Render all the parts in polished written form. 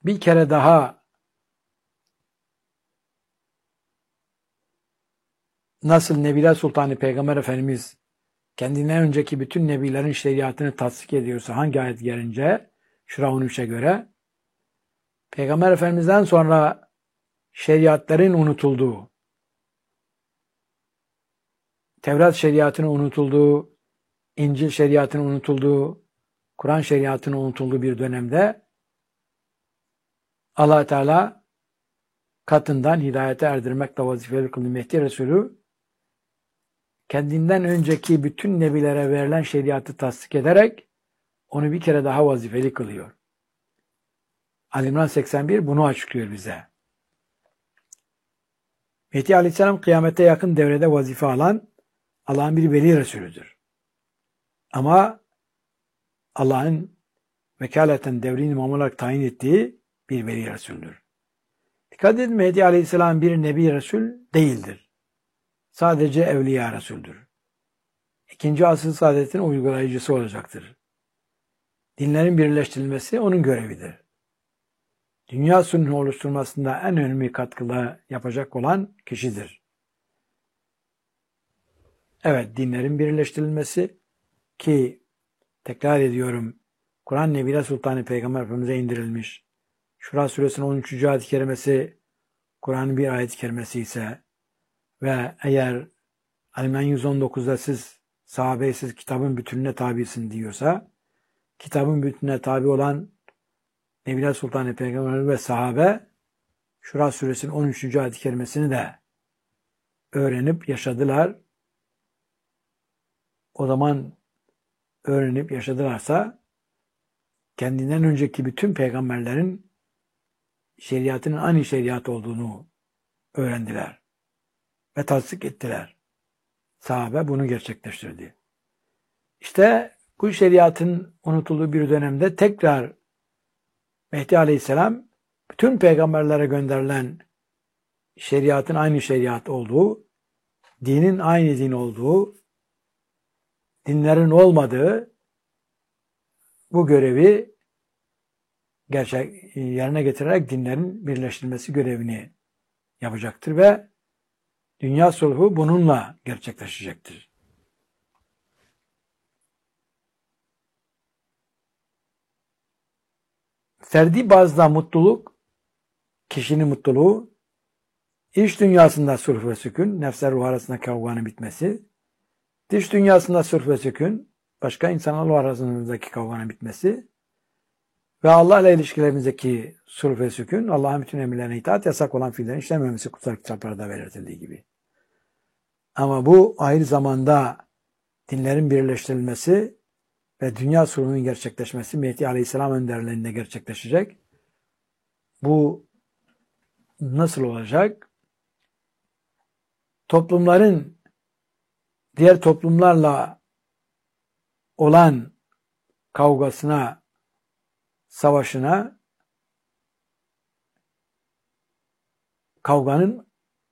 bir kere daha nasıl Nebiler Sultanı Peygamber Efendimiz kendinden önceki bütün nebilerin şeriatını tasdik ediyorsa hangi ayet gelince Şura 13'e göre Peygamber Efendimiz'den sonra şeriatların unutulduğu, Tevrat şeriatının unutulduğu, İncil şeriatının unutulduğu, Kur'an şeriatının unutulduğu bir dönemde Allah Teala katından hidayete erdirmekle vazifeli kıldığı Mehdi Resulü kendinden önceki bütün nebilere verilen şeriatı tasdik ederek onu bir kere daha vazifeli kılıyor. Ali İmran 81 bunu açıklıyor bize. Mehdi Aleyhisselam kıyamete yakın devrede vazife alan Allah'ın bir veli Resulüdür. Ama Allah'ın vekaleten devrin imam olarak tayin ettiği bir veli Resulüdür. Dikkat edin, Mehdi Aleyhisselam bir nebi Resul değildir. Sadece evliya Resul'dür. İkinci asıl saadetin uygulayıcısı olacaktır. Dinlerin birleştirilmesi onun görevidir. Dünya sulhunu oluşturmasında en önemli katkıda yapacak olan kişidir. Evet, dinlerin birleştirilmesi ki tekrar ediyorum Kur'an Nebiler Sultanı Peygamber Efendimiz'e indirilmiş. Şura Suresinin 13. ayet-i kerimesi Kur'an'ın bir ayet-i kerimesi ise ve eğer Al-İmran 119'da siz sahabe siz kitabın bütününe tabisin diyorsa kitabın bütününe tabi olan Nebiler Sultanı Peygamber ve sahabe Şura Suresinin 13. ayet-i kerimesini de öğrenip yaşadılar. O zaman öğrenip yaşadılarsa kendinden önceki bütün peygamberlerin şeriatının aynı şeriat olduğunu öğrendiler ve tasdik ettiler. Sahabe bunu gerçekleştirdi. İşte bu şeriatın unutulduğu bir dönemde tekrar Mehdi Aleyhisselam bütün peygamberlere gönderilen şeriatın aynı şeriat olduğu, dinin aynı din olduğu, dinlerin olmadığı bu görevi yerine getirerek dinlerin birleştirilmesi görevini yapacaktır ve dünya sulhu bununla gerçekleşecektir. Ferdi bazda mutluluk, kişinin mutluluğu, iç dünyasında sulh ve sükun, nefsler ruh arasında kavganın bitmesi, dış dünyasında sulh ve sükun, başka insanlarla arasındaki kavganın bitmesi ve Allah ile ilişkilerimizdeki sulh ve sükun, Allah'ın bütün emirlerine itaat, yasak olan fiillerin işlememesi kutsal kitaplarda belirtildiği gibi. Ama bu aynı zamanda dinlerin birleştirilmesi ve dünya sulhunun gerçekleşmesi Mehdi Aleyhisselam önderliğinde gerçekleşecek. Bu nasıl olacak? Toplumların diğer toplumlarla olan kavgasına, savaşına, kavganın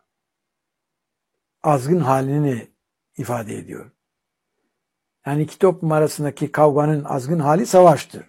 azgın halini ifade ediyor. Yani iki toplum arasındaki kavganın azgın hali savaştır.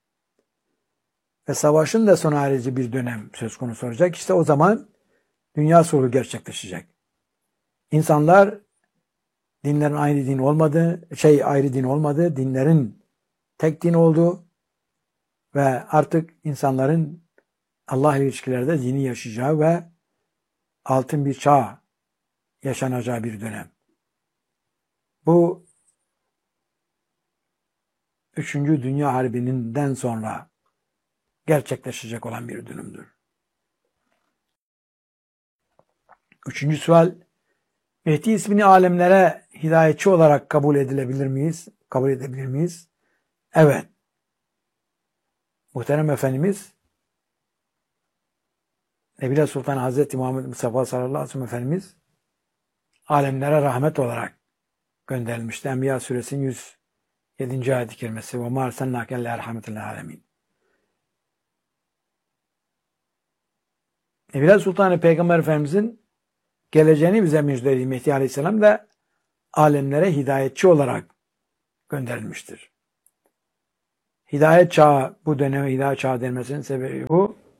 Ve savaşın da sona erici bir dönem söz konusu olacak. İşte o zaman dünya sulhu gerçekleşecek. İnsanlar dinlerin ayrı din olmadı, dinlerin tek din oldu ve artık insanların Allah ilişkilerde dini yaşayacağı ve altın bir çağ yaşanacağı bir dönem. Bu 3. Dünya Harbi'nden sonra gerçekleşecek olan bir dönümdür. 3. sual, Mehdi ismini alemlere hidayetçi olarak kabul edebilir miyiz? Evet. Muhterem Efendimiz Nebiler Sultanı Hazreti Muhammed Mustafa sallallahu aleyhi ve sellem Efendimiz alemlere rahmet olarak gönderilmişti. Enbiya suresinin 107. ayet-i kerimesi ve mâ arsalnâke illâ rahmeten lil âlemîn. Nebiler Sultanı Peygamber Efendimizin geleceğini bize müjdelediği Mehdi Aleyhisselam da alemlere hidayetçi olarak gönderilmiştir. Hidayet çağı, bu döneme hidayet çağı denmesinin sebebi bu.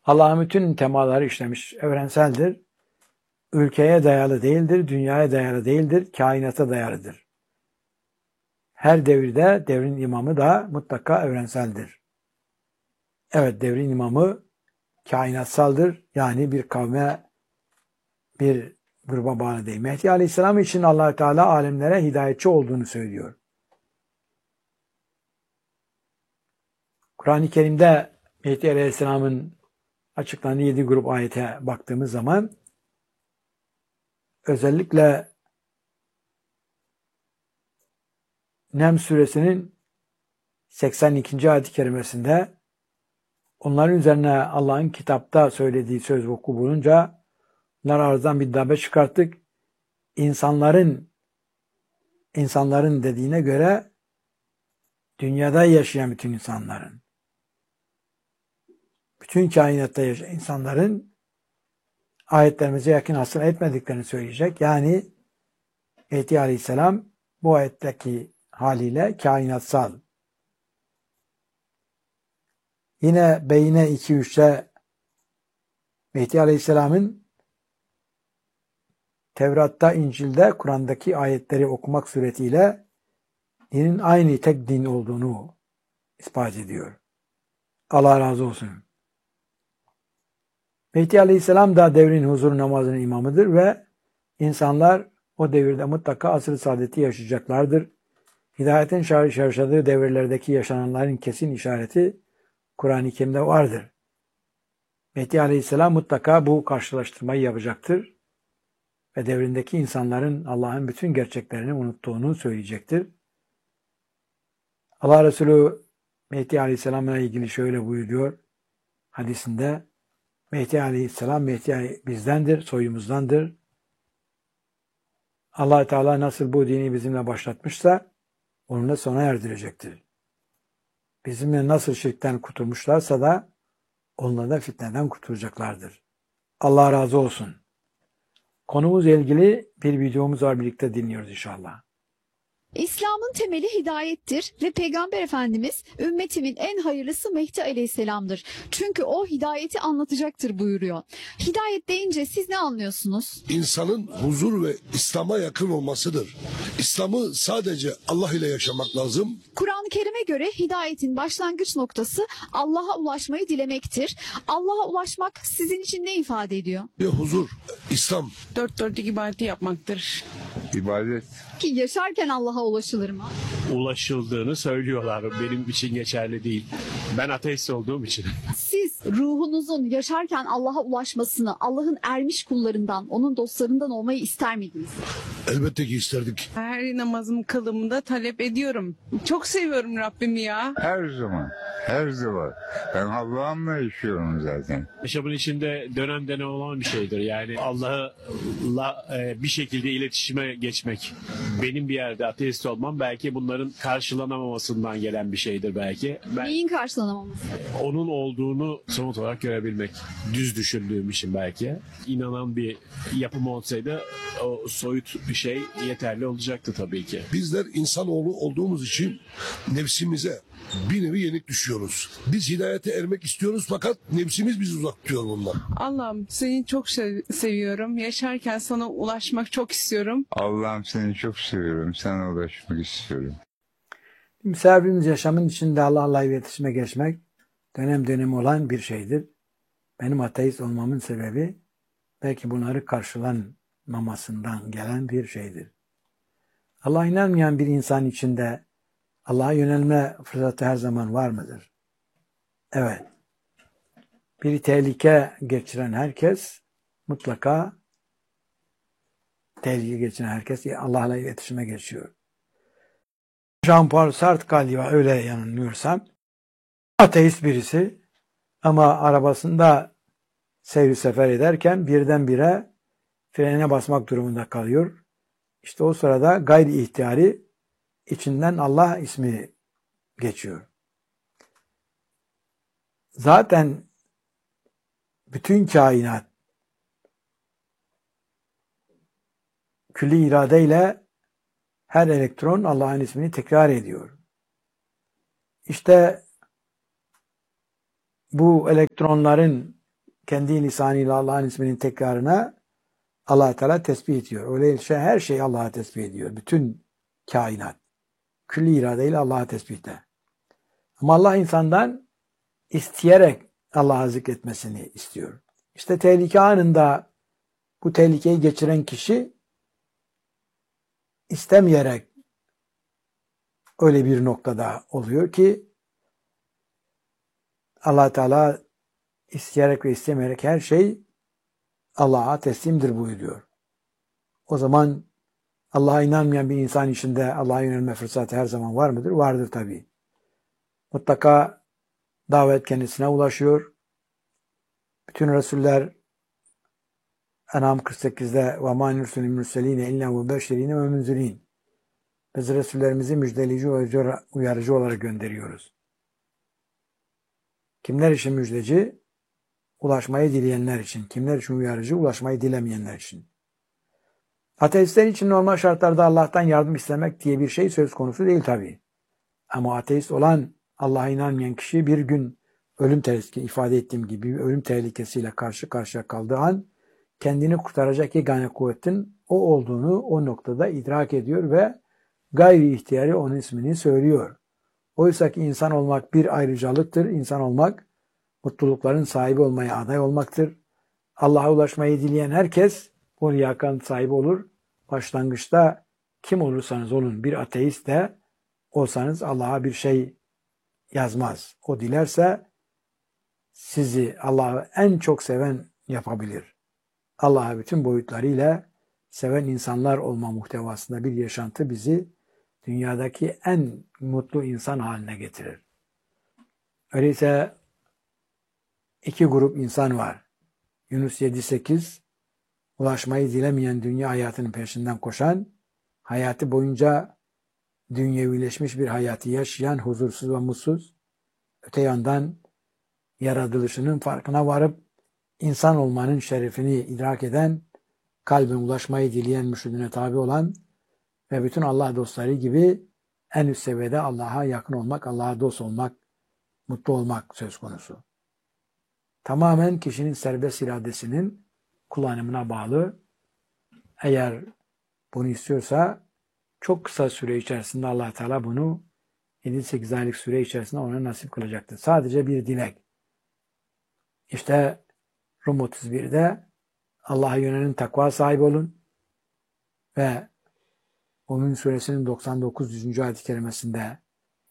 Allah'ın bütün temaları işlemiş, evrenseldir. Ülkeye dayalı değildir, dünyaya dayalı değildir, kainata dayalıdır. Her devirde devrin imamı da mutlaka evrenseldir. Evet, devrin imamı kainatsaldır. Yani bir kavme, bir gruba bağlı değil. Mehdi Aleyhisselam için Allah Teala alemlere hidayetçi olduğunu söylüyor. Kur'an-ı Kerim'de Mehdi Aleyhisselam'ın açıklandığı 7 grup ayete baktığımız zaman özellikle Nem suresinin 82. ayet-i kerimesinde onların üzerine Allah'ın kitapta söylediği söz vuku bulunca bunlar aradan bir darbe çıkarttık. İnsanların dediğine göre dünyada yaşayan bütün insanların, bütün kainatta yaşayan insanların ayetlerimize yakın hasıl etmediklerini söyleyecek. Yani Mehdi Aleyhisselam bu ayetteki haliyle kainatsal. Yine Beyne 2-3'te Mehdi Aleyhisselam'ın Tevrat'ta, İncil'de, Kur'an'daki ayetleri okumak suretiyle dinin aynı tek din olduğunu ispat ediyor. Allah razı olsun. Mehdi Aleyhisselam da devrin huzur namazının imamıdır ve insanlar o devirde mutlaka asr-ı saadeti yaşayacaklardır. Hidayetin şarşadığı devirlerdeki yaşananların kesin işareti Kur'an-ı Kerim'de vardır. Mehdi Aleyhisselam mutlaka bu karşılaştırmayı yapacaktır ve devrindeki insanların Allah'ın bütün gerçeklerini unuttuğunu söyleyecektir. Allah Resulü Mehdi Aleyhisselam'la ilgili şöyle buyuruyor hadisinde: Mehdi Aleyhisselam, Mehdi bizdendir, soyumuzdandır. Allah Teala nasıl bu dini bizimle başlatmışsa onunla sona erdirecektir. Bizimle nasıl şirkten kurtulmuşlarsa da onunla da fitneden kurtulacaklardır. Allah razı olsun. Konumuzla ilgili bir videomuz var, birlikte dinliyoruz inşallah. İslam'ın temeli hidayettir ve Peygamber Efendimiz ümmetimin en hayırlısı Mehdi Aleyhisselam'dır. Çünkü o hidayeti anlatacaktır buyuruyor. Hidayet deyince siz ne anlıyorsunuz? İnsanın huzur ve İslam'a yakın olmasıdır. İslam'ı sadece Allah ile yaşamak lazım. Kur'an-ı Kerim'e göre hidayetin başlangıç noktası Allah'a ulaşmayı dilemektir. Allah'a ulaşmak sizin için ne ifade ediyor? Ve huzur, İslam. Dört dörtlük ibadeti yapmaktır. İbadet. Ki yaşarken Allah'a ulaşılır mı? Ulaşıldığını söylüyorlar. Benim için geçerli değil. Ben ateist olduğum için. Siz ruhunuzun yaşarken Allah'a ulaşmasını, Allah'ın ermiş kullarından, onun dostlarından olmayı ister miydiniz? Elbette ki isterdik. Her namazım kılımında talep ediyorum. Çok seviyorum Rabbimi ya. Her zaman. Her zaman. Ben Allah'ımla yaşıyorum zaten. Yaşamın içinde dönem dönem olan bir şeydir. Yani Allah'la bir şekilde iletişime geçmek. Benim bir yerde ateist olmam belki bunların karşılanamamasından gelen bir şeydir belki. Ben Neyin karşılanamaması? onun olduğunu somut olarak görebilmek. Düz düşündüğüm için belki. İnanan bir yapım olsaydı o soyut bir şey yeterli olacaktı tabii ki. Bizler insanoğlu olduğumuz için nefsimize bir nevi yenik düşüyoruz. Biz hidayete ermek istiyoruz fakat nefsimiz bizi uzak tutuyor bundan. Allah'ım seni çok seviyorum. Yaşarken sana ulaşmak çok istiyorum. Allah'ım seni çok seviyorum. Sana ulaşmak istiyorum. Misafirimiz yaşamın içinde Allah'la iletişime geçmek dönem dönem olan bir şeydir. Benim ateist olmamın sebebi belki bunları karşılanmamasından gelen bir şeydir. Allah'a inanmayan bir insan içinde Allah'a yönelme fırsatı her zaman var mıdır? Evet. Bir tehlike geçiren herkes mutlaka Allah'la iletişime geçiyor. Jean-Paul Sartre galiba, öyle yanılmıyorsam, ateist birisi ama arabasında seyir sefer ederken birdenbire frene basmak durumunda kalıyor. İşte o sırada gayri ihtiyari içinden Allah ismi geçiyor. Zaten bütün kainat külli iradeyle her elektron Allah'ın ismini tekrar ediyor. İşte bu elektronların kendi lisanıyla Allah'ın isminin tekrarına Allah Teala tesbih ediyor. Öyleyse her şey Allah'a tesbih ediyor. Bütün kainat. Külli iradeyle Allah'a tesbihte. Ama Allah insandan isteyerek Allah'a zikretmesini istiyor. İşte tehlike anında bu tehlikeyi geçiren kişi istemeyerek öyle bir noktada oluyor ki Allah Teala isteyerek ve istemeyerek her şey Allah'a teslimdir buyuruyor. O zaman Allah'a inanmayan bir insan içinde Allah'a yönelme fırsatı her zaman var mıdır? Vardır tabii. Mutlaka davet kendisine ulaşıyor. Bütün Resuller En'am 48'de وَمَا نُرْسُلِ الْمُرْسَلِينَ اِلَّا وَبَشِرِينَ وَمُنْزِرِينَ Biz Resullerimizi müjdeleyici ve uyarıcı olarak gönderiyoruz. Kimler için müjdeci? Ulaşmayı dileyenler için. Kimler için uyarıcı? Ulaşmayı dilemeyenler için. Ateistler için normal şartlarda Allah'tan yardım istemek diye bir şey söz konusu değil tabii. Ama ateist olan, Allah'a inanmayan kişi bir gün ölüm tehlikesi, ifade ettiğim gibi ölüm tehlikesiyle karşı karşıya kaldığı an kendini kurtaracak yegane kuvvetin o olduğunu o noktada idrak ediyor ve gayri ihtiyari onun ismini söylüyor. Oysa ki insan olmak bir ayrıcalıktır. İnsan olmak mutlulukların sahibi olmaya aday olmaktır. Allah'a ulaşmayı dileyen herkes bu liyakat sahibi olur. Başlangıçta kim olursanız olun bir ateist de olsanız Allah'a bir şey yazmaz. O dilerse sizi Allah'ı en çok seven yapabilir. Allah'ı bütün boyutlarıyla seven insanlar olma muhtevasında bir yaşantı bizi dünyadaki en mutlu insan haline getirir. Öyleyse iki grup insan var. Yunus 7-8 ulaşmayı dilemeyen dünya hayatının peşinden koşan, hayatı boyunca dünyevileşmiş bir hayatı yaşayan huzursuz ve mutsuz, öte yandan yaratılışının farkına varıp insan olmanın şerefini idrak eden, kalben ulaşmayı dileyen mürşidine tabi olan ve bütün Allah dostları gibi en üst seviyede Allah'a yakın olmak, Allah'a dost olmak, mutlu olmak söz konusu. Tamamen kişinin serbest iradesinin kullanımına bağlı. Eğer bunu istiyorsa çok kısa süre içerisinde Allah Teala bunu 7-8 aylık süre içerisinde ona nasip kılacaktır. Sadece bir dilek. İşte Rum 31'de Allah'a yönelin, takva sahibi olun ve Mümin suresinin 99. ayet-i kerimesinde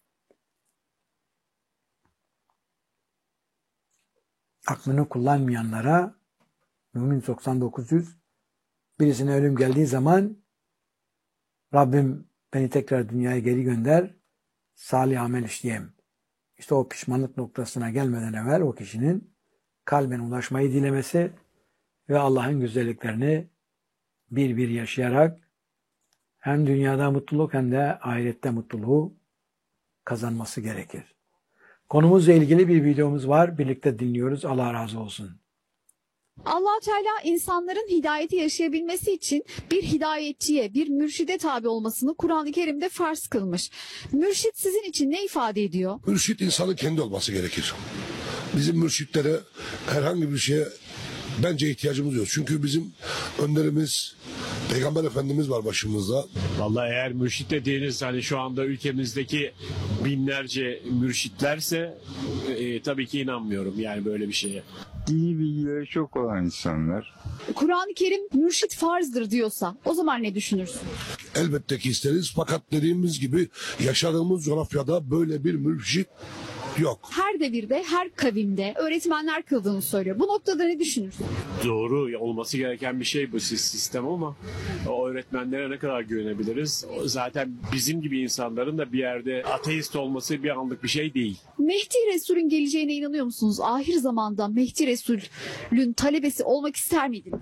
aklını kullanmayanlara Mümin 99. birisine ölüm geldiği zaman Rabbim beni tekrar dünyaya geri gönder, salih amel işleyeyim. İşte o pişmanlık noktasına gelmeden evvel o kişinin kalben ulaşmayı dilemesi ve Allah'ın güzelliklerini bir bir yaşayarak hem dünyada mutluluk hem de ahirette mutluluğu kazanması gerekir. Konumuzla ilgili bir videomuz var. Birlikte dinliyoruz. Allah razı olsun. Allah Teala insanların hidayeti yaşayabilmesi için bir hidayetçiye, bir mürşide tabi olmasını Kur'an-ı Kerim'de farz kılmış. Mürşit sizin için ne ifade ediyor? Mürşit insanın kendi olması gerekir. Bizim mürşitlere herhangi bir şeye bence ihtiyacımız yok. Çünkü bizim önderimiz Peygamber Efendimiz var başımızda. Vallahi eğer mürşit dediğiniz hani şu anda ülkemizdeki binlerce mürşitlerse tabii ki inanmıyorum yani böyle bir şeye. Dini bilgileri çok olan insanlar. Kur'an-ı Kerim mürşit farzdır diyorsa o zaman ne düşünürsün? Elbette ki isteriz fakat dediğimiz gibi yaşadığımız coğrafyada böyle bir mürşit yok. Her devirde, her kavimde öğretmenler kıldığını söylüyor. Bu noktada ne düşünürsün? Doğru, olması gereken bir şey bu sistem ama o öğretmenlere ne kadar güvenebiliriz? Zaten bizim gibi insanların da bir yerde ateist olması bir anlık bir şey değil. Mehdi Resul'ün geleceğine inanıyor musunuz? Ahir zamanda Mehdi Resul'ün talebesi olmak ister miydiniz?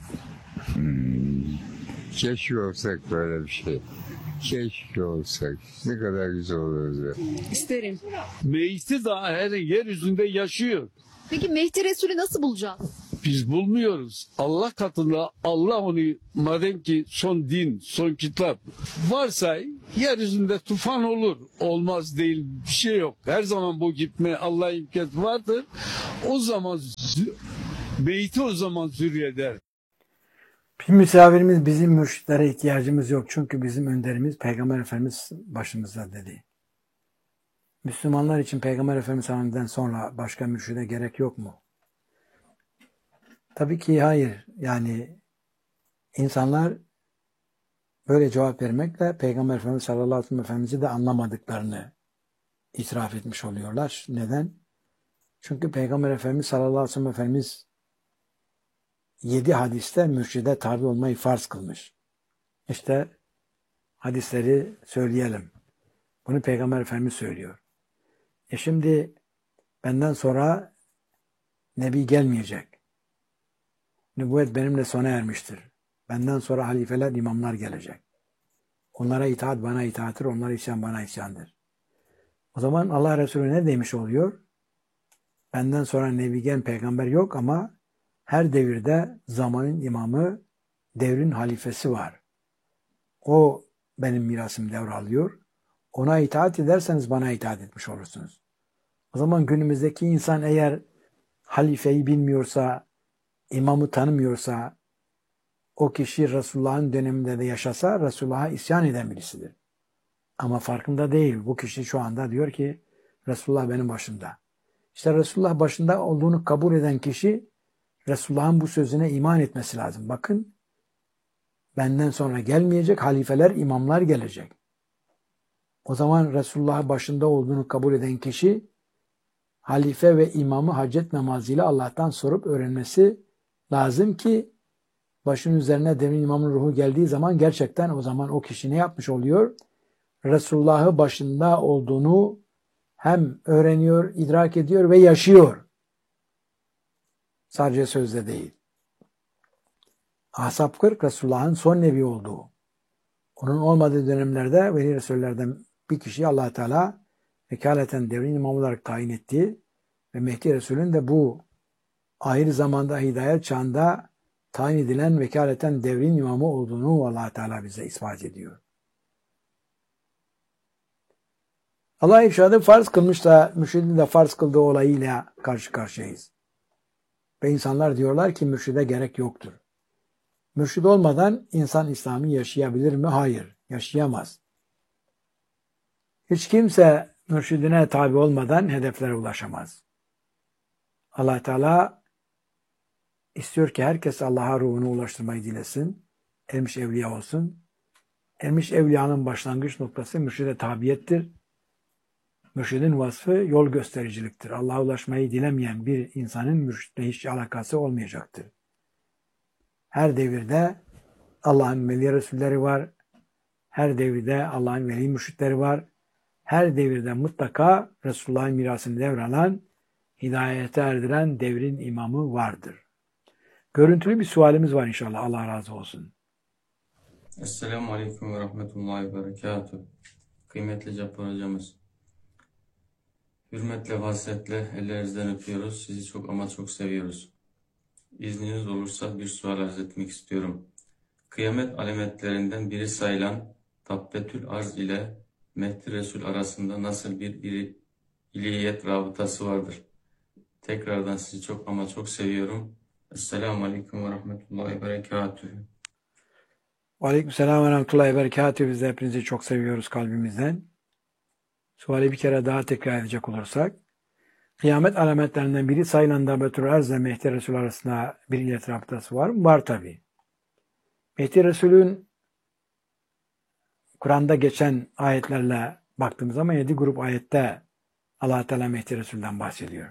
Keşke olsak böyle bir şey. Keşke olsak. Ne kadar güzel olurdu. İsterim. Mehdi daha her yeryüzünde yaşıyor. Peki Mehdi Resul'ü nasıl bulacağız? Biz bulmuyoruz. Allah katında Allah onu madem ki son din, son kitap varsa yeryüzünde tufan olur. Olmaz değil bir şey yok. Her zaman bu gitme Allah imkanı vardır. O zaman beyti o zaman zürriye eder. Bir misafirimiz bizim mürşitlere ihtiyacımız yok. Çünkü bizim önderimiz Peygamber Efendimiz başımızda dedi. Müslümanlar için Peygamber Efendimiz Efendimiz'den sonra başka mürşide gerek yok mu? Tabii ki hayır. Yani insanlar böyle cevap vermekle Peygamber Efendimiz sallallahu aleyhi ve sellem Efendimiz'i de anlamadıklarını itiraf etmiş oluyorlar. Neden? Çünkü Peygamber Efendimiz sallallahu aleyhi ve sellem Efendimiz 7 hadiste mürşide tabi olmayı farz kılmış. İşte hadisleri söyleyelim. Bunu Peygamber Efendimiz söylüyor. Şimdi benden sonra Nebi gelmeyecek. Nübüvvet benimle sona ermiştir. Benden sonra halifeler, imamlar gelecek. Onlara itaat bana itaattir, onlara isyan bana isyandır. O zaman Allah Resulü ne demiş oluyor? Benden sonra Nebi gelen peygamber yok ama her devirde zamanın imamı, devrin halifesi var. O benim mirasımı devralıyor. Ona itaat ederseniz bana itaat etmiş olursunuz. O zaman günümüzdeki insan eğer halifeyi bilmiyorsa, imamı tanımıyorsa, o kişi Resulullah'ın döneminde de yaşasa Resulullah'a isyan eden birisidir. Ama farkında değil. Bu kişi şu anda diyor ki Resulullah benim başımda. İşte Resulullah başında olduğunu kabul eden kişi Resulullah'ın bu sözüne iman etmesi lazım. Bakın benden sonra gelmeyecek halifeler, imamlar gelecek. O zaman Resulullah'ın başında olduğunu kabul eden kişi halife ve imamı hacet namazıyla Allah'tan sorup öğrenmesi lazım ki başının üzerine devrin imamın ruhu geldiği zaman gerçekten o zaman o kişi ne yapmış oluyor? Resulullah'ı başında olduğunu hem öğreniyor, idrak ediyor ve yaşıyor. Sadece sözde değil. Ashab 40 Resulullah'ın son nebi olduğu. Onun olmadığı dönemlerde veli Resullerden bir kişiyi Allah Teala vekaleten devrin imamı olarak tayin etti ve Mehdi Resul'ün de bu ahir zamanda hidayet çağında tayin edilen vekaleten devrin imamı olduğunu Allah Teala bize ispat ediyor. Allah irşadı farz kılmış da mürşidin de farz kıldığı olayıyla karşı karşıyayız. Ve insanlar diyorlar ki mürşide gerek yoktur. Mürşid olmadan insan İslam'ı yaşayabilir mi? Hayır, yaşayamaz. Hiç kimse mürşidine tabi olmadan hedeflere ulaşamaz. Allah Teala istiyor ki herkes Allah'a ruhunu ulaştırmayı dilesin. Ermiş evliya olsun. Ermiş evliyanın başlangıç noktası mürşide tabiyettir. Mürşidin vasfı yol göstericiliktir. Allah'a ulaşmayı dilemeyen bir insanın mürşidle hiç alakası olmayacaktır. Her devirde Allah'ın veli resulleri var. Her devirde Allah'ın veli mürşitleri var. Her devirde mutlaka Resulullah'ın mirasını devralan, hidayete erdiren devrin imamı vardır. Görüntülü bir sualimiz var inşallah. Allah razı olsun. Esselamu Aleyküm ve Rahmetullahi ve Berekatuhu. Kıymetli Cabbar hocamız, hürmetle, hasretle ellerinizden öpüyoruz. Sizi çok ama çok seviyoruz. İzniniz olursa bir sual arz etmek istiyorum. Kıyamet alametlerinden biri sayılan Dabbetül Arz ile Mehdi Resul arasında nasıl bir ilahiyet rabıtası vardır? Tekrardan sizi çok ama çok seviyorum. Esselamu Aleyküm ve Rahmetullahi ve Berekatuhu. Aleykümselam ve rahmetullahi ve berekatuhu. Biz de hepinizi çok seviyoruz kalbimizden. Suali bir kere daha tekrar edecek olursak, kıyamet alametlerinden biri sayılan Dabbetül Arz ile Mehdi Resul arasında bir ilahiyet rabıtası var mı? Var tabi. Mehdi Resul'ün Kur'an'da geçen ayetlerle baktığımız zaman 7 grup ayette Allah Teala Mehdi Resul'den bahsediyor.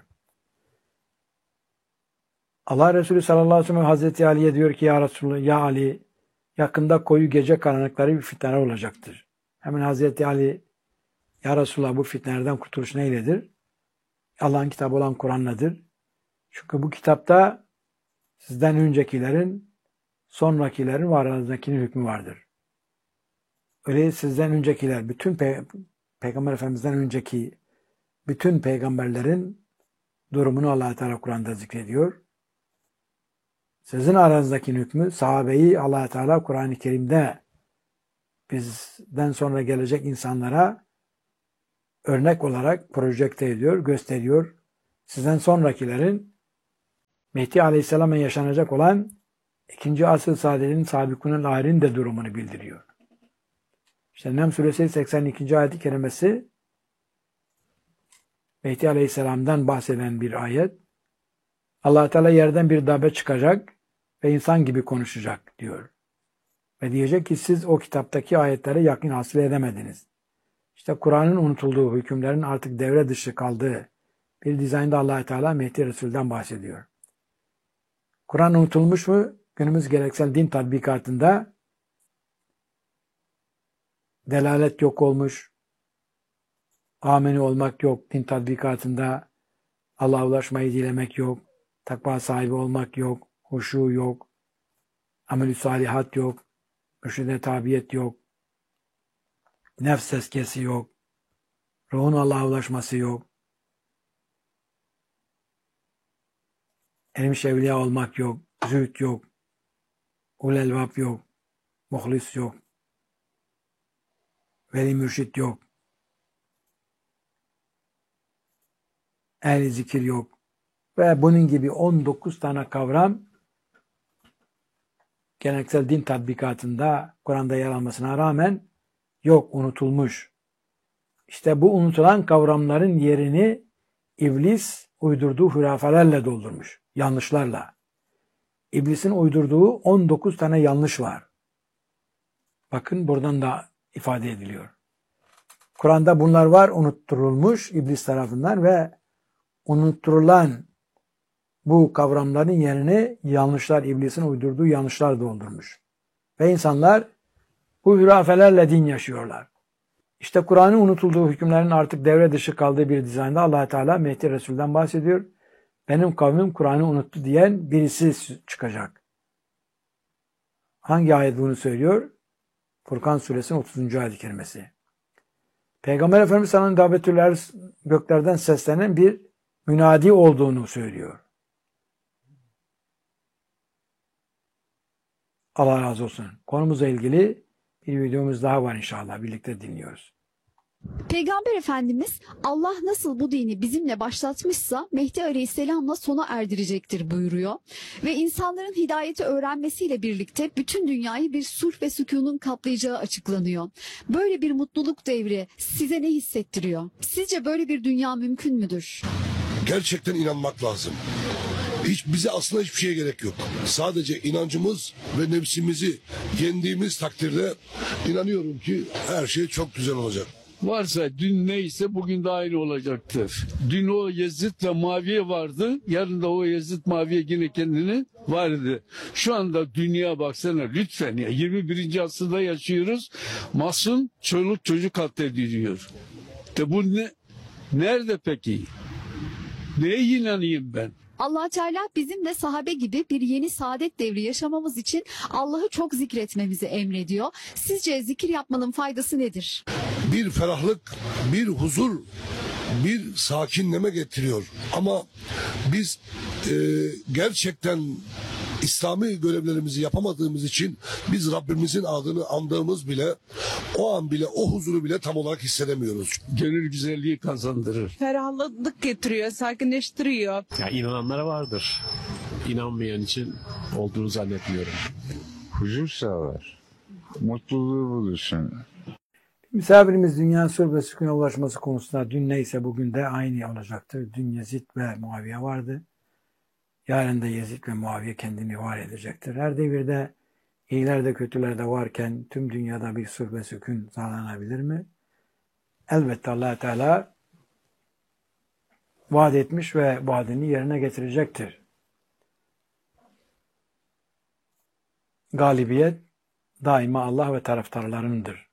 Allah Resulü sallallahu aleyhi ve sellem Hazreti Ali'ye diyor ki ya Resulullah, ya Ali, yakında koyu gece karanlıkları bir fitneler olacaktır. Hemen Hazreti Ali, ya Resulullah bu fitnelerden kurtuluş neyledir? Allah'ın kitabı olan Kur'an'ladır. Çünkü bu kitapta sizden öncekilerin, sonrakilerin ve aranızdakinin hükmü vardır. Öyle sizden öncekiler, bütün Peygamber Efendimiz'den önceki bütün peygamberlerin durumunu Allah Teala Kur'an'da zikrediyor. Sizin aranızdaki hükmü, sahabeyi Allah Teala Kur'an-ı Kerim'de bizden sonra gelecek insanlara örnek olarak projekte ediyor, gösteriyor. Sizden sonrakilerin Mehdi Aleyhisselam'a yaşanacak olan 2. asır saadetinin sabikûnel âhirîn de durumunu bildiriyor. İşte Nem suresi 82. ayet-i kerimesi Mehdi Aleyhisselam'dan bahseden bir ayet. Allah Teala yerden bir dabbe çıkacak ve insan gibi konuşacak diyor. Ve diyecek ki siz o kitaptaki ayetlere yakın hasıl edemediniz. İşte Kur'an'ın unutulduğu, hükümlerin artık devre dışı kaldığı bir dizaynda Allah Teala Mehdi Resul'den bahsediyor. Kur'an unutulmuş mu? Günümüz geleneksel din tatbikatında delalet yok olmuş, ameni olmak yok, din tatbikatında Allah'a ulaşmayı dilemek yok, takva sahibi olmak yok, huşu yok, amel-i salihat yok, mürşide tabiyet yok, nefs tezkiyesi yok, ruhun Allah'a ulaşması yok, ermiş evliya olmak yok, zühd yok, ulelvab yok, muhlis yok, veli mürşit yok, ehli zikir yok ve bunun gibi 19 tane kavram geleneksel din tatbikatında Kur'an'da yer almasına rağmen yok, unutulmuş. İşte bu unutulan kavramların yerini iblis uydurduğu hurafelerle doldurmuş. Yanlışlarla. İblisin uydurduğu 19 tane yanlış var. Bakın buradan da ifade ediliyor. Kur'an'da bunlar var, unutturulmuş iblis tarafından ve unutturulan bu kavramların yerini yanlışlar, iblisin uydurduğu yanlışlar doldurmuş. Ve insanlar bu hurafelerle din yaşıyorlar. İşte Kur'an'ın unutulduğu, hükümlerin artık devre dışı kaldığı bir dizaynda Allah Teala Mehdi Resul'den bahsediyor. Benim kavmim Kur'an'ı unuttu diyen birisi çıkacak. Hangi ayet bunu söylüyor? Furkan suresinin 30. ayet-i kerimesi. Peygamber Efendimiz sana davetüller göklerden seslenen bir münadi olduğunu söylüyor. Allah razı olsun. Konumuzla ilgili bir videomuz daha var inşallah. Birlikte dinliyoruz. Peygamber Efendimiz Allah nasıl bu dini bizimle başlatmışsa Mehdi Aleyhisselam'la sona erdirecektir buyuruyor. Ve insanların hidayeti öğrenmesiyle birlikte bütün dünyayı bir sulh ve sükunun kaplayacağı açıklanıyor. Böyle bir mutluluk devri size ne hissettiriyor? Sizce böyle bir dünya mümkün müdür? Gerçekten inanmak lazım. Bize aslında hiçbir şeye gerek yok. Sadece inancımız ve nefsimizi yendiğimiz takdirde inanıyorum ki her şey çok güzel olacak. Varsa dün neyse bugün de aynı olacaktır. Dün o Yezid ve Muaviye vardı. Yarın da o Yezid Muaviye yine kendini vardı. Şu anda dünya baksana lütfen ya 21. asırda yaşıyoruz. Masum çoluk çocuk katlediliyor. De bu ne? Nerede peki? Neye inanayım ben? Allah Teala bizim de sahabe gibi bir yeni saadet devri yaşamamız için Allah'ı çok zikretmemizi emrediyor. Sizce zikir yapmanın faydası nedir? Bir ferahlık, bir huzur, bir sakinleme getiriyor. Ama biz gerçekten İslami görevlerimizi yapamadığımız için biz Rabbimizin adını andığımız bile o an bile o huzuru bile tam olarak hissedemiyoruz. Gönül güzelliği kazandırır. Ferahlık getiriyor, sakinleştiriyor. Ya inananlara vardır. İnanmayan için olduğunu zannetmiyorum. Huzur sağlar. Mutluluğu bulursun. Misafirimiz dünya sulh ve sükûne ulaşması konusunda dün neyse bugün de aynı olacaktır. Dün Yezid ve Muaviye vardı. Yarın da Yezid ve Muaviye kendini var edecektir. Her devirde iyiler de kötüler de varken tüm dünyada bir sulh ve sükun sağlanabilir mi? Elbette Allah Teala vaat etmiş ve vaadini yerine getirecektir. Galibiyet daima Allah ve taraftarlarındır.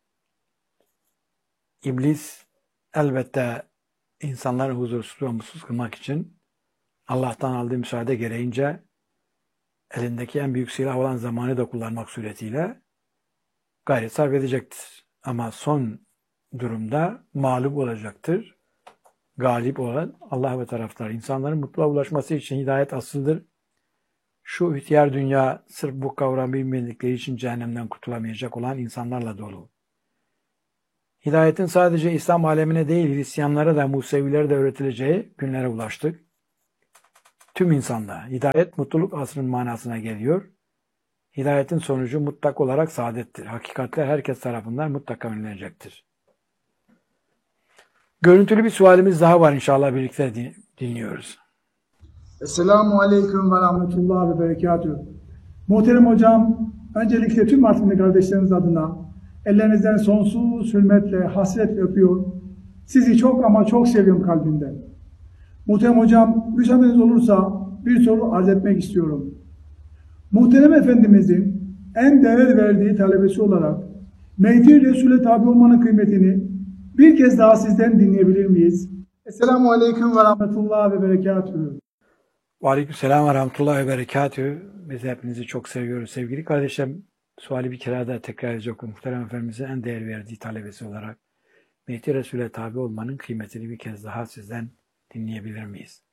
İblis elbette insanları huzursuz ve mutsuz kılmak için Allah'tan aldığı müsaade gereğince elindeki en büyük silah olan zamanı da kullanmak suretiyle gayret sarf edecektir. Ama son durumda mağlup olacaktır. Galip olan Allah ve taraftarı. İnsanların mutluluğa ulaşması için hidayet asıldır. Şu ihtiyar dünya sırf bu kavramı bilmedikleri için cehennemden kurtulamayacak olan insanlarla dolu. Hidayetin sadece İslam alemine değil Hristiyanlara da Musevilere de öğretileceği günlere ulaştık. tüm insanlığa. Hidayet mutluluk asrının manasına geliyor. Hidayetin sonucu mutlak olarak saadettir. Hakikatler herkes tarafından mutlaka önlenecektir. Görüntülü bir sualimiz daha var, inşallah birlikte dinliyoruz. Esselamu Aleyküm ve Rahmetullah ve Berekatühü. Muhterem hocam, öncelikle tüm Artvinli kardeşlerimiz adına ellerinizden sonsuz hürmetle, hasretle öpüyor. Sizi çok ama çok seviyorum kalbimden. Muhterem hocam, müsaadeniz olursa bir soru arz etmek istiyorum. Muhterem Efendimizin en değer verdiği talebesi olarak Mehdi Resul'e tabi olmanın kıymetini bir kez daha sizden dinleyebilir miyiz? Esselamu Aleyküm ve Rahmetullah ve Berekatühü. Aleykümselam ve rahmetullahi ve berekatühü. Biz hepinizi çok seviyoruz. Sevgili kardeşlerim, suali bir kere daha tekrar edecek. Muhterem Efendimiz'in en değer verdiği talebesi olarak Mehdi Resul'e tabi olmanın kıymetini bir kez daha sizden dinleyebilir miyiz?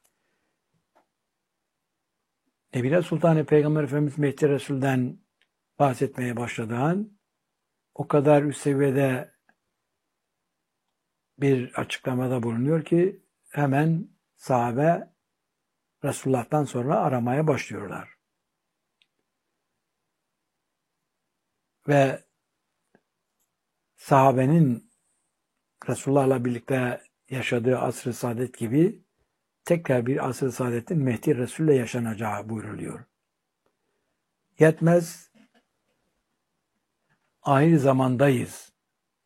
Nebile Sultan Peygamber Efendimiz Mehdi Resul'den bahsetmeye başladığı an o kadar üst seviyede bir açıklamada bulunuyor ki hemen sahabe Resulullah'tan sonra aramaya başlıyorlar. Ve sahabenin Resulullah'la birlikte yaşadığı asr-ı saadet gibi tekrar bir asr-ı saadetin Mehdi Resul'le yaşanacağı buyruluyor. Yetmez, ahir zamandayız.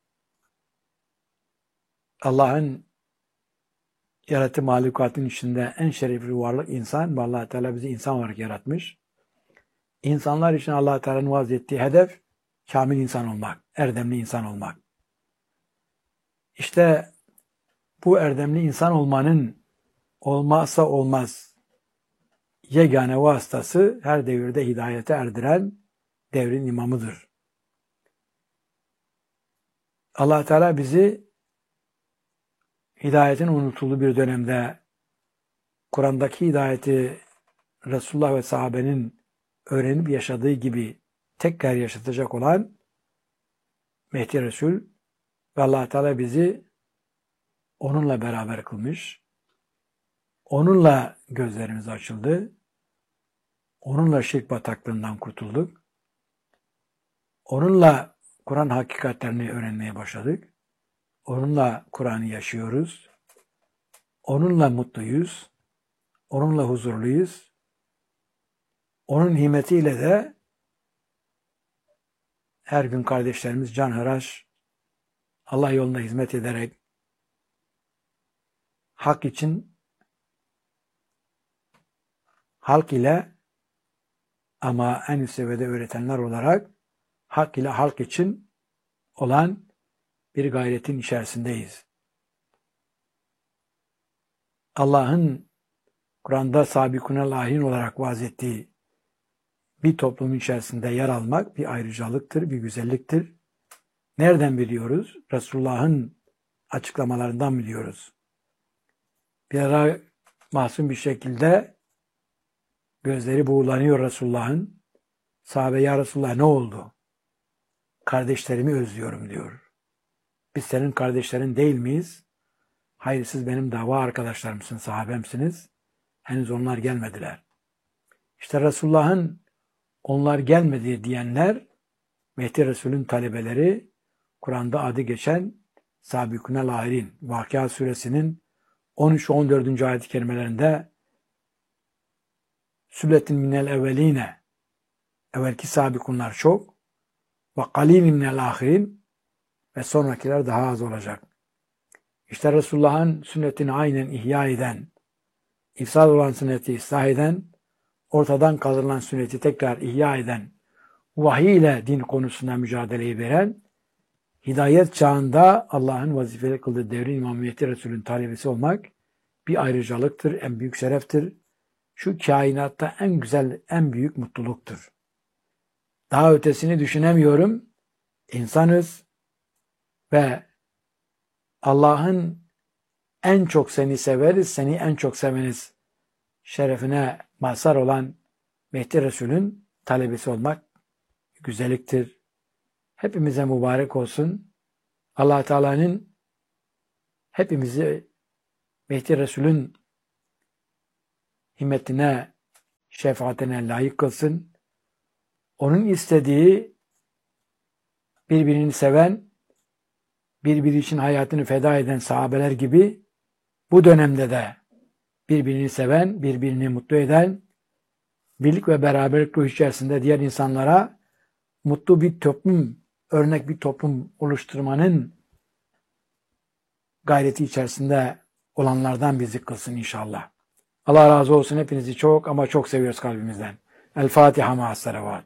Allah'ın yaratı mahlukatın içinde en şerefli varlık insan ve Allah Teala bizi insan olarak yaratmış. İnsanlar için Allah Teala'nın vaz ettiği hedef kamil insan olmak, erdemli insan olmak. İşte bu erdemli insan olmanın olmazsa olmaz yegane vasıtası her devirde hidayete erdiren devrin imamıdır. Allah Teala bizi hidayetin unutulduğu bir dönemde Kur'an'daki hidayeti Resulullah ve sahabenin öğrenip yaşadığı gibi tekrar yaşatacak olan Mehdi Resul ve Allah Teala bizi onunla beraber kılmış. Onunla gözlerimiz açıldı. Onunla şirk bataklığından kurtulduk. Onunla Kur'an hakikatlerini öğrenmeye başladık. Onunla Kur'an'ı yaşıyoruz. Onunla mutluyuz. Onunla huzurluyuz. Onun himetiyle de her gün kardeşlerimiz canhıraş Allah yolunda hizmet ederek hak için halk ile ama en üst seviyede öğretenler olarak hak ile halk için olan bir gayretin içerisindeyiz. Allah'ın Kur'an'da sabikune lahin olarak vaaz ettiği bir toplumun içerisinde yer almak bir ayrıcalıktır, bir güzelliktir. Nereden biliyoruz? Resulullah'ın açıklamalarından biliyoruz. Bir ara masum bir şekilde gözleri buğulanıyor Resulullah'ın. Sahabe, ya Resulullah ne oldu? Kardeşlerimi özlüyorum diyor. Biz senin kardeşlerin değil miyiz? Hayır, siz benim dava arkadaşlarımsınız, sahabemsiniz. Henüz onlar gelmediler. İşte Resulullah'ın onlar gelmedi diyenler Mehdi Resul'ün talebeleri, Kur'an'da adı geçen Sabikune Lahirin, Vakıa Suresinin 13-14. ayet-i kerimelerinde Sübletin minel evveline, evvelki sabikunlar çok ve kalilin minel ahirin, ve sonrakiler daha az olacak. İşte Resulullah'ın sünnetini aynen ihya eden, ifsad olan sünneti ıslah eden, ortadan kaldırılan sünneti tekrar ihya eden, vahiy ile din konusunda mücadeleyi veren, hidayet çağında Allah'ın vazifeli kıldığı devrin İmam Mehdi Resul'ün talebesi olmak bir ayrıcalıktır, en büyük şereftir. Şu kainatta en güzel, en büyük mutluluktur. Daha ötesini düşünemiyorum. İnsanız ve Allah'ın en çok seni severiz, seni en çok seveniz şerefine mazhar olan Mehdi Resul'ün talebesi olmak güzelliktir. Hepimize mübarek olsun. Allah Teala'nın hepimizi Mehdi Resul'ün himmetine, şefaatine layık kılsın. Onun istediği birbirini seven, birbiri için hayatını feda eden sahabeler gibi bu dönemde de birbirini seven, birbirini mutlu eden, birlik ve beraberlik ruhu içerisinde diğer insanlara mutlu bir toplum, örnek bir toplum oluşturmanın gayreti içerisinde olanlardan bizi kılsın inşallah. Allah razı olsun, hepinizi çok ama çok seviyoruz kalbimizden. El Fatiha ma'as salavat.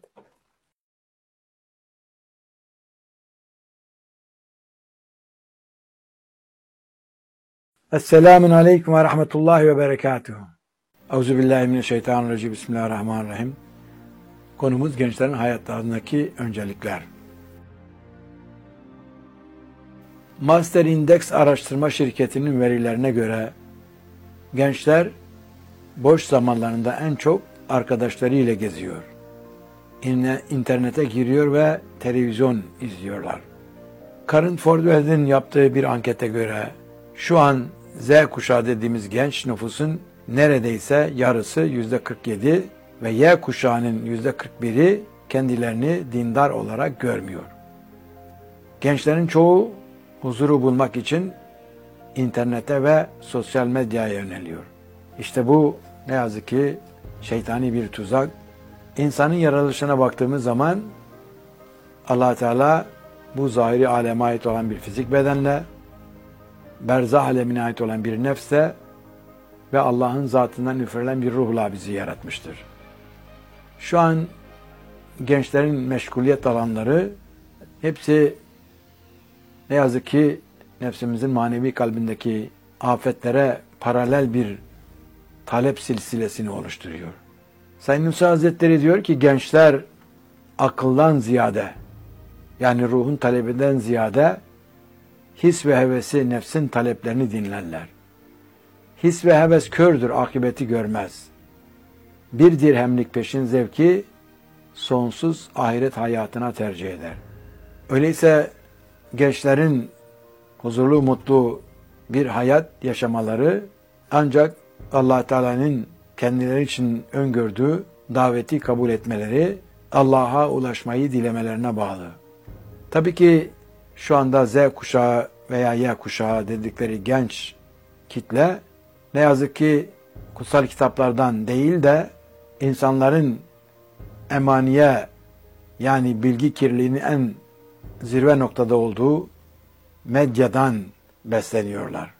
Esselamun aleyküm ve rahmetullahi ve berekatuhu. Euzubillahimineşşeytanirracim. Bismillahirrahmanirrahim. Konumuz gençlerin hayatlarındaki öncelikler. Master Index araştırma şirketinin verilerine göre gençler boş zamanlarında en çok arkadaşlarıyla geziyor. İnternete giriyor ve televizyon izliyorlar. Current Forward'in yaptığı bir ankete göre şu an Z kuşağı dediğimiz genç nüfusun neredeyse yarısı %47 ve Y kuşağının %41'i kendilerini dindar olarak görmüyor. Gençlerin çoğu huzuru bulmak için internete ve sosyal medyaya yöneliyor. İşte bu ne yazık ki şeytani bir tuzak. İnsanın yaratılışına baktığımız zaman Allah Teala bu zahiri aleme ait olan bir fizik bedenle, berzah alemine ait olan bir nefse ve Allah'ın zatından üfürülen bir ruhla bizi yaratmıştır. Şu an gençlerin meşguliyet alanları hepsi ne yazık ki nefsimizin manevi kalbindeki afetlere paralel bir talep silsilesini oluşturuyor. Sayın Nursi Hazretleri diyor ki gençler akıldan ziyade, yani ruhun talebinden ziyade his ve hevesi, nefsin taleplerini dinlerler. His ve heves kördür, akıbeti görmez. Bir dirhemlik peşin zevki sonsuz ahiret hayatına tercih eder. Öyleyse gençlerin huzurlu, mutlu bir hayat yaşamaları ancak Allah Teala'nın kendileri için öngördüğü daveti kabul etmeleri, Allah'a ulaşmayı dilemelerine bağlı. Tabii ki şu anda Z kuşağı veya Y kuşağı dedikleri genç kitle ne yazık ki kutsal kitaplardan değil de insanların emaniye, yani bilgi kirliliğinin en zirve noktada olduğu medyadan besleniyorlar.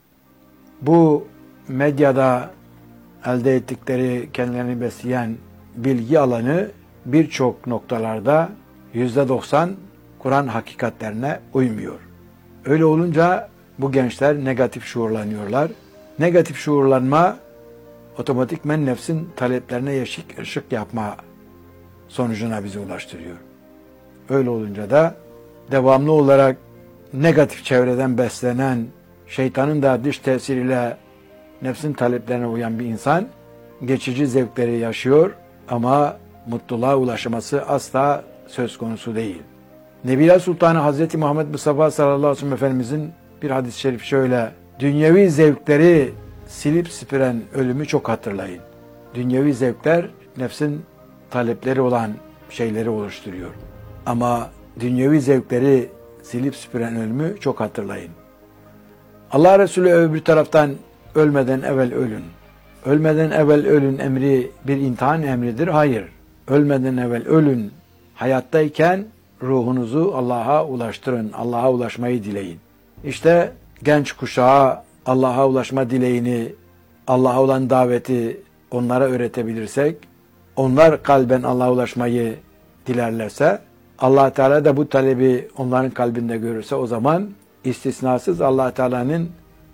Bu medyada elde ettikleri, kendilerini besleyen bilgi alanı birçok noktalarda %90 Kur'an hakikatlerine uymuyor. Öyle olunca bu gençler negatif şuurlanıyorlar. Negatif şuurlanma otomatikmen nefsin taleplerine ışık yapma sonucuna bizi ulaştırıyor. Öyle olunca da devamlı olarak negatif çevreden beslenen, şeytanın da dış tesiriyle nefsin taleplerine uyan bir insan geçici zevkleri yaşıyor ama mutluluğa ulaşması asla söz konusu değil. Nebiler Sultanı Hazreti Muhammed Mustafa sallallahu aleyhi ve sellem Efendimizin bir hadis-i şerif şöyle: dünyevi zevkleri silip süpüren ölümü çok hatırlayın. Dünyevi zevkler nefsin talepleri olan şeyleri oluşturuyor. Ama dünyevi zevkleri silip süpüren ölümü çok hatırlayın. Allah Resulü öbür taraftan ölmeden evvel ölün. Ölmeden evvel ölün emri bir imtihan emridir. Hayır. Ölmeden evvel ölün. Hayattayken ruhunuzu Allah'a ulaştırın. Allah'a ulaşmayı dileyin. İşte genç kuşağa Allah'a ulaşma dileğini, Allah'a olan daveti onlara öğretebilirsek, onlar kalben Allah'a ulaşmayı dilerlerse, Allah Teala da bu talebi onların kalbinde görürse, o zaman istisnasız Allah Teala'nın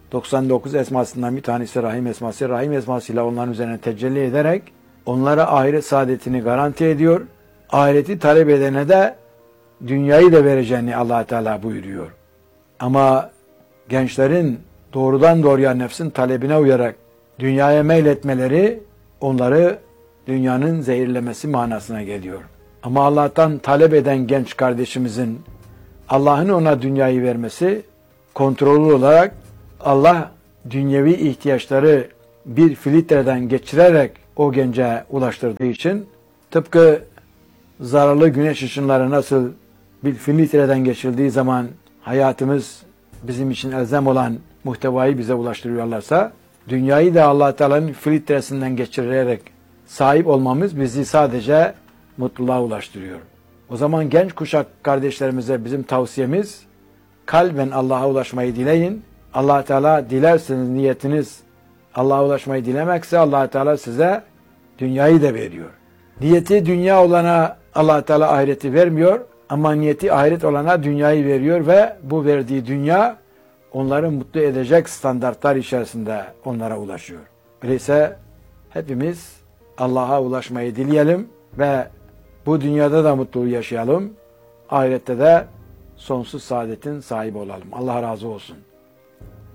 99 esmasından bir tanesi Rahim esması, Rahim esmasıyla onların üzerine tecelli ederek onlara ahiret saadetini garanti ediyor. Ahireti talep edene de dünyayı da vereceğini Allah Teala buyuruyor. Ama gençlerin doğrudan doğruya nefsin talebine uyarak dünyaya meyletmeleri onları dünyanın zehirlemesi manasına geliyor. Ama Allah'tan talep eden genç kardeşimizin Allah'ın ona dünyayı vermesi kontrollü olarak Allah dünyevi ihtiyaçları bir filtreden geçirerek o gence ulaştırdığı için tıpkı zararlı güneş ışınları nasıl bir filtreden geçildiği zaman hayatımız bizim için elzem olan muhtevayı bize ulaştırıyorlarsa, dünyayı da Allah Teala'nın filtresinden geçirerek sahip olmamız bizi sadece mutluluğa ulaştırıyor. O zaman genç kuşak kardeşlerimize bizim tavsiyemiz, kalben Allah'a ulaşmayı dileyin. Allah Teala dilerseniz niyetiniz Allah'a ulaşmayı dilemekse Allah Teala size dünyayı da veriyor. Niyeti dünya olana Allah Teala ahireti vermiyor ama niyeti ahiret olana dünyayı veriyor ve bu verdiği dünya onları mutlu edecek standartlar içerisinde onlara ulaşıyor. Öyleyse hepimiz Allah'a ulaşmayı dileyelim ve bu dünyada da mutluluğu yaşayalım. Ahirette de sonsuz saadetin sahibi olalım. Allah razı olsun.